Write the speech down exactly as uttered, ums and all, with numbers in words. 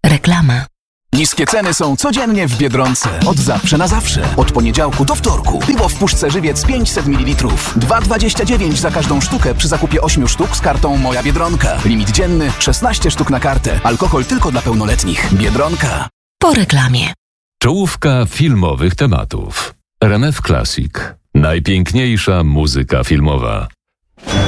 Reklama. Niskie ceny są codziennie w Biedronce. Od zawsze na zawsze. Od poniedziałku do wtorku. Piwo w puszce Żywiec pięćset mililitrów. dwa dwadzieścia dziewięć za każdą sztukę przy zakupie ośmiu sztuk z kartą Moja Biedronka. Limit dzienny szesnaście sztuk na kartę. Alkohol tylko dla pełnoletnich. Biedronka. Po reklamie. Czołówka filmowych tematów. R M F Classic. Najpiękniejsza muzyka filmowa.